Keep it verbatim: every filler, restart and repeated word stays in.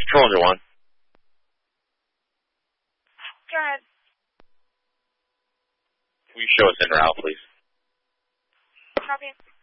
Controller one. Go ahead. Will you show us in route, please? Copy.